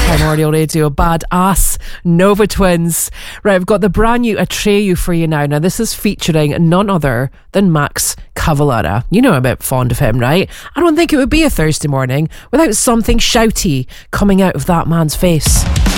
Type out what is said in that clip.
Primordial Radio, Badass, Nova Twins. Right, I've got the brand new Atreyu for you now. Now, this is featuring none other than Max Cavalera. You know I'm a bit fond of him, right? I don't think it would be a Thursday morning without something shouty coming out of that man's face.